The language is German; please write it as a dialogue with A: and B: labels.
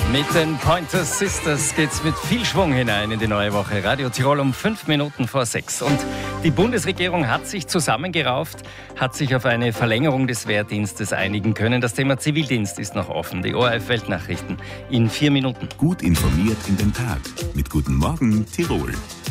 A: Mit den Pointer Sisters geht's mit viel Schwung hinein in die neue Woche. Radio Tirol um 5 Minuten vor 6. Und die Bundesregierung hat sich zusammengerauft, hat sich auf eine Verlängerung des Wehrdienstes einigen können. Das Thema Zivildienst ist noch offen. Die ORF-Weltnachrichten in 4 Minuten.
B: Gut informiert in den Tag. Mit Guten Morgen Tirol.